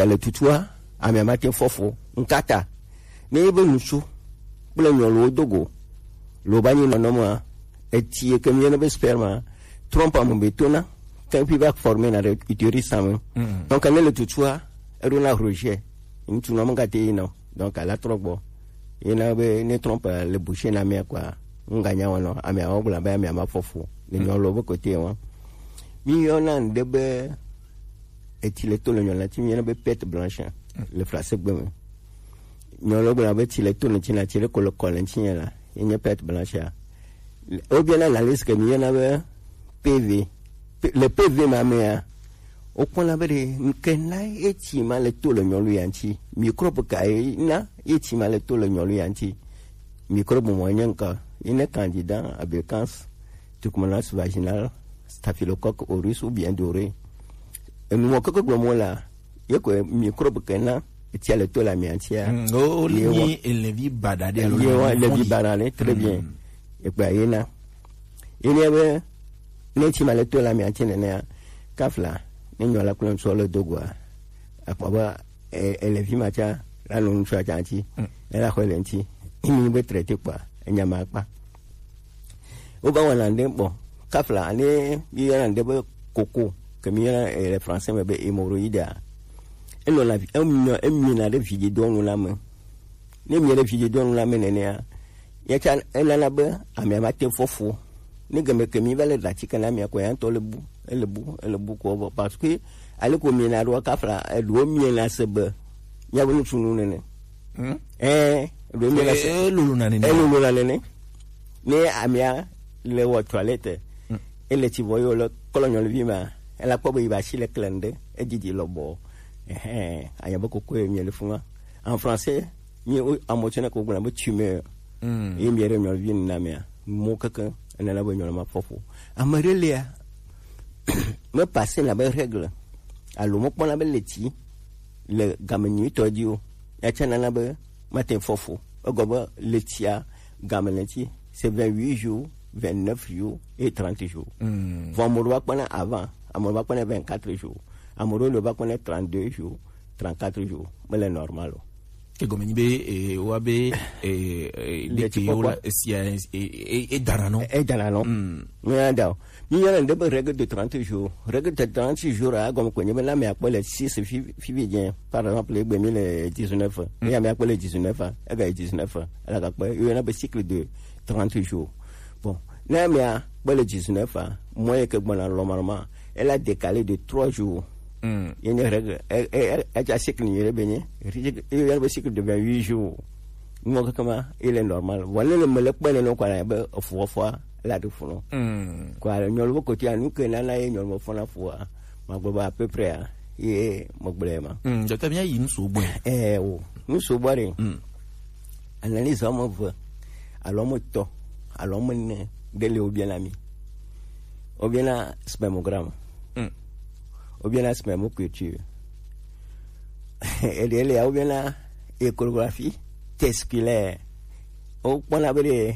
le tutua ame mate fofo nkata ne be nusu bla nyolo dogo lo bani no no etie que mienne be sperma trompa mo betona quand il va former na utérus sam donc le tutua eruna roger intu no ngate ino donc ala trogbo ina be ne trompa le boucher na me quoi nganya wono ame obula ba ame ma fofo ni nyolo be côté wa mi yona ndebe etile to le nyolo ti mienne be pète blanche le français be nyolo be be tile to ne tina tile ko le colentin la une pète blanche ou bien la liste que mienne be PV le PV ma mea o kona bere nkena eti ma le to le nyolo yanti microbe kai na eti ma le to le nyolo yanti microbe moyen ka une candidat à bécance trichomonas vaginal staphylocoque aureus ou bien doré et nous que comme là il y a microbe kena eti le to la miantia oh li le vi badade le vi badade très bien et puis il y a neti ma le to la miantia ne kafla ninyo la kulon solo dogwa akwa le vi macha la non chwa chanti la kwelenti ini be traité quoi nyama pa o ba wana ndembo kafla ane bi yana ndebe koko que mi yana les français me be hémorroïde eno la emi na de fiji don la me ne mi le fiji don la me ne ya cha ela la be ame ma te fofo ni game que mi va le pratique na mi ko yan to le bu ko parce que ale ko mi na ro kafla do mi na sebe ya bu tunu ne do mi na se lulu na ne ne amia le wa toilette ele ti voyo le colonial vima ela ko be ba chile klende e didi lobo aya ba ko ko mi le fuma en français mi a motiona ko gona ba tumeur e mi re mi vin na me mo kaka na la ba nyolo ma fofo amarelia me passer la belle règle allo mo pona be leti le gameni to dio ya chana na be matin fofo ogoba letia gameneti c'est 28 jours 29 jours et 30 jours vont va pona avant amoro va pona 24 jours amoro le va pona 32 jours 34 jours mais le normal que gomeni be wabe le tiola et darano ngada mi yana de règle de 30 jours règle de 30 jours a comme ko nyela me akole 6 février par exemple le 2019 ya me akole 19 aga 19 ala ka ko yana be cycle de 30 jours bon na me a le 19 moi que bon normalement elle a décalé de 3 jours il y a une règle elle a cycle ni rebenye il y a un cycle de 28 jours moi comment il est normal voilà le me le no kwa ba fois la de funu kwa nyolo côté anu que na ye nyolo fona fois ma à peu près et mo blema je t'ai bien yin so bo nous so boire analyse mo va alors mo to alors mo ne de le bien ami ou bien la spermogramme ou bien la spermoculture et de là ou bien la échographie testiculaire au point la bere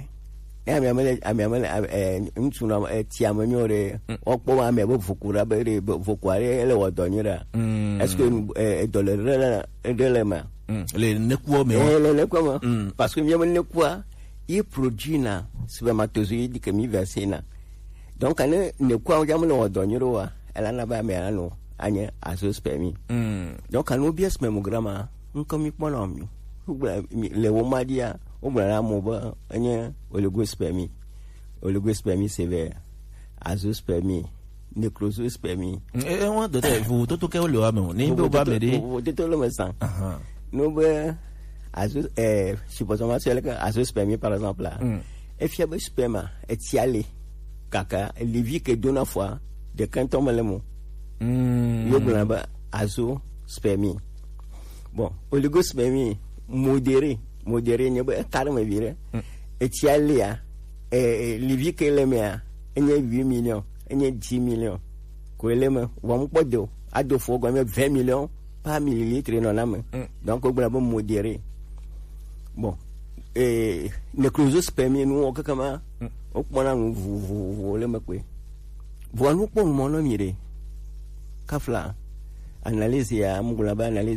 ntuna tiamanyore okpo ame bo fukura bere fokware ele wodonyira est-ce que dolema le nekwo me le nekwo parce que miam nekwa il produit na spermatozoïde que mi versena donc ane nekwa jamno wodonyiro wa ela na ba me anu anye azoospermie donc anu bi spermogramme nkomi ponomi le womadia obra mo ba anye oligospermie sévère azoospermie nécrosospermie on doit vous tout que le ame ni be ba me de vous tout le sang no be supposément c'est que azoospermie par exemple là et fiable sperma et tiale kaka levi que donne fois de quand on le mot yo ba azoospermie bon oligospermie modéré ne ba carrément viré et tialia levi que le mea enye 8 millions enye 10 millions ko le me wa mo podo ado fo go me 20 millions par millilitre non am donc o gba modéré bon nécrosospermie nous o kama o pona vous le me kwe vous nous pon mon nom mire kafla analyse ya mugula ba analyse